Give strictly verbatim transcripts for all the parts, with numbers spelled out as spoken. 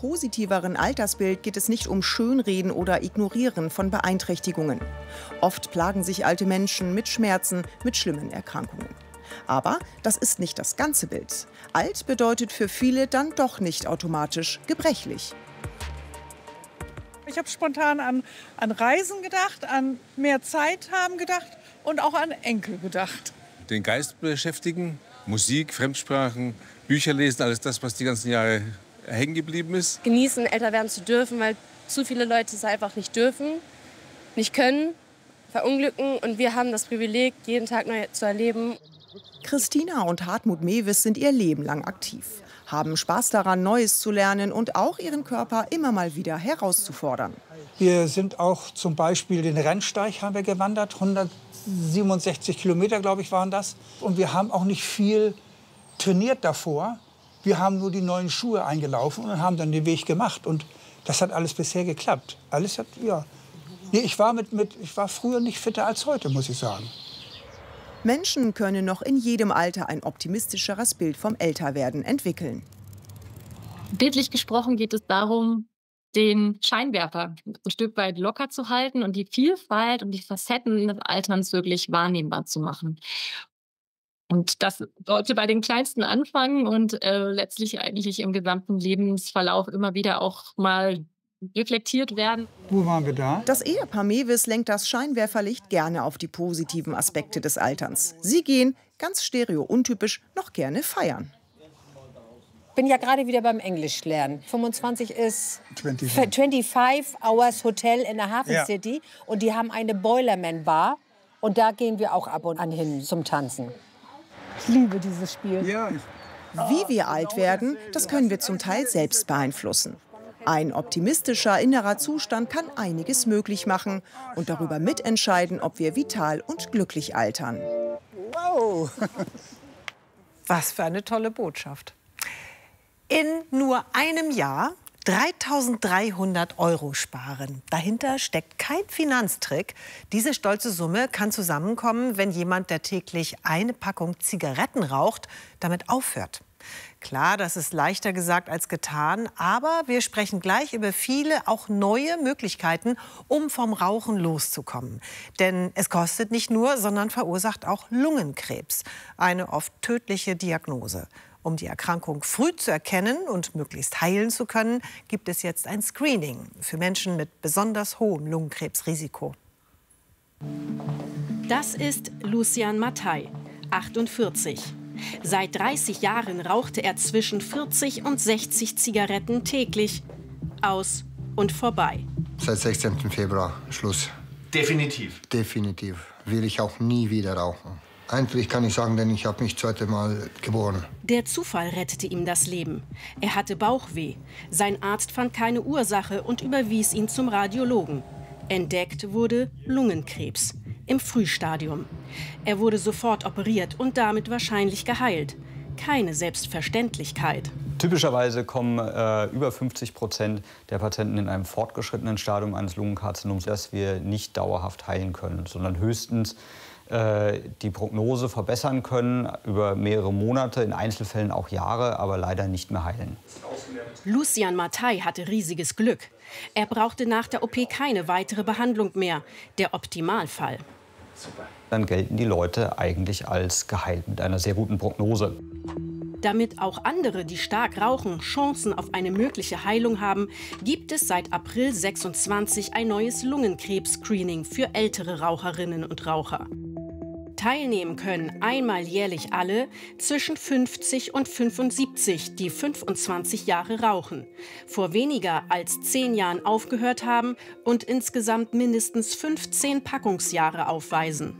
positiveren Altersbild geht es nicht um Schönreden oder Ignorieren von Beeinträchtigungen. Oft plagen sich alte Menschen mit Schmerzen, mit schlimmen Erkrankungen. Aber das ist nicht das ganze Bild. Alt bedeutet für viele dann doch nicht automatisch gebrechlich. Ich habe spontan an, an Reisen gedacht, an mehr Zeit haben gedacht und auch an Enkel gedacht. Den Geist beschäftigen, Musik, Fremdsprachen, Bücher lesen, alles das, was die ganzen Jahre hängen geblieben ist. Genießen, älter werden zu dürfen, weil zu viele Leute es einfach nicht dürfen, nicht können, verunglücken. Und wir haben das Privileg, jeden Tag neu zu erleben. Christina und Hartmut Mewis sind ihr Leben lang aktiv, haben Spaß daran, Neues zu lernen und auch ihren Körper immer mal wieder herauszufordern. Wir sind auch zum Beispiel den Rennsteig haben wir gewandert, hundertsiebenundsechzig Kilometer, glaube ich, waren das. Und wir haben auch nicht viel trainiert davor. Wir haben nur die neuen Schuhe eingelaufen und haben dann den Weg gemacht. Und das hat alles bisher geklappt. Alles hat, ja. Nee, ich war, mit, mit, ich war früher nicht fitter als heute, muss ich sagen. Menschen können noch in jedem Alter ein optimistischeres Bild vom Älterwerden entwickeln. Bildlich gesprochen geht es darum, den Scheinwerfer ein Stück weit locker zu halten und die Vielfalt und die Facetten des Alterns wirklich wahrnehmbar zu machen. Und das sollte bei den Kleinsten anfangen und äh, letztlich eigentlich im gesamten Lebensverlauf immer wieder auch mal reflektiert werden. Wo waren wir da? Das Ehepaar Mewis lenkt das Scheinwerferlicht gerne auf die positiven Aspekte des Alterns. Sie gehen, ganz stereo-untypisch, noch gerne feiern. Ich bin ja gerade wieder beim Englisch lernen. fünfundzwanzig ist fünfundzwanzig. fünfundzwanzig Hours Hotel in der Hafen Ja. City. Und die haben eine Boilerman Bar. Und da gehen wir auch ab und an hin zum Tanzen. Ich liebe dieses Spiel. Ja, ich Wie wir alt werden, das können wir zum Teil selbst beeinflussen. Ein optimistischer innerer Zustand kann einiges möglich machen und darüber mitentscheiden, ob wir vital und glücklich altern. wow. Was für eine tolle Botschaft. In nur einem Jahr dreitausenddreihundert Euro sparen. Dahinter steckt kein Finanztrick. Diese stolze Summe kann zusammenkommen, wenn jemand, der täglich eine Packung Zigaretten raucht, damit aufhört. Klar, das ist leichter gesagt als getan, aber wir sprechen gleich über viele, auch neue Möglichkeiten, um vom Rauchen loszukommen. Denn es kostet nicht nur, sondern verursacht auch Lungenkrebs. Eine oft tödliche Diagnose. Um die Erkrankung früh zu erkennen und möglichst heilen zu können, gibt es jetzt ein Screening für Menschen mit besonders hohem Lungenkrebsrisiko. Das ist Lucian Mattei, achtundvierzig. Seit dreißig Jahren rauchte er zwischen vierzig und sechzig Zigaretten täglich. Aus und vorbei. Seit sechzehnten Februar Schluss. Definitiv? Definitiv. Will ich auch nie wieder rauchen. Eigentlich kann ich sagen, denn ich habe mich zweite Mal geboren. Der Zufall rettete ihm das Leben. Er hatte Bauchweh. Sein Arzt fand keine Ursache und überwies ihn zum Radiologen. Entdeckt wurde Lungenkrebs im Frühstadium. Er wurde sofort operiert und damit wahrscheinlich geheilt. Keine Selbstverständlichkeit. Typischerweise kommen äh, über fünfzig Prozent der Patienten in einem fortgeschrittenen Stadium eines Lungenkarzinoms, das wir nicht dauerhaft heilen können, sondern höchstens äh, die Prognose verbessern können über mehrere Monate, in Einzelfällen auch Jahre, aber leider nicht mehr heilen. Lucian Mattei hatte riesiges Glück. Er brauchte nach der O P keine weitere Behandlung mehr. Der Optimalfall. Dann gelten die Leute eigentlich als geheilt mit einer sehr guten Prognose. Damit auch andere, die stark rauchen, Chancen auf eine mögliche Heilung haben, gibt es seit April sechsundzwanzig ein neues Lungenkrebs-Screening für ältere Raucherinnen und Raucher. Teilnehmen können einmal jährlich alle zwischen fünfzig und fünfundsiebzig, die fünfundzwanzig Jahre rauchen, vor weniger als zehn Jahren aufgehört haben und insgesamt mindestens fünfzehn Packungsjahre aufweisen.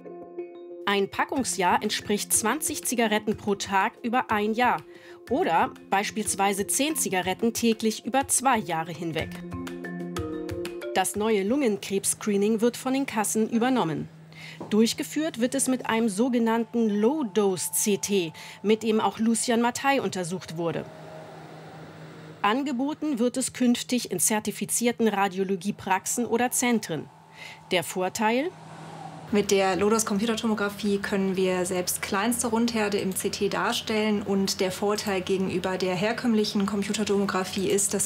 Ein Packungsjahr entspricht zwanzig Zigaretten pro Tag über ein Jahr oder beispielsweise zehn Zigaretten täglich über zwei Jahre hinweg. Das neue Lungenkrebs-Screening wird von den Kassen übernommen. Durchgeführt wird es mit einem sogenannten Low-Dose-C T, mit dem auch Lucian Mattei untersucht wurde. Angeboten wird es künftig in zertifizierten Radiologiepraxen oder Zentren. Der Vorteil? Mit der Low-Dose-Computertomographie können wir selbst kleinste Rundherde im C T darstellen. Und der Vorteil gegenüber der herkömmlichen Computertomographie ist, dass